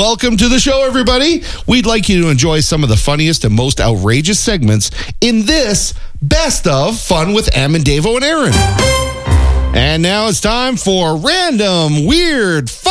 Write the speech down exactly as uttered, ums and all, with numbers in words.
Welcome to the show, everybody. We'd like you to enjoy some of the funniest and most outrageous segments in this Best of Fun with Em and Davo and Aaron. And now it's time for Random Weird Fun.